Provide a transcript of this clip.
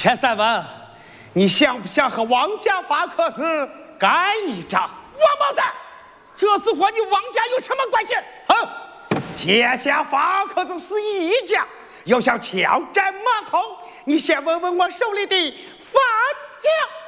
钱三文，你想不想和王家发壳子干一仗？ 王宝三，这事和你王家有什么关系？ 天下发壳子是一家，要想枪战马通，你先问问我手里的范家。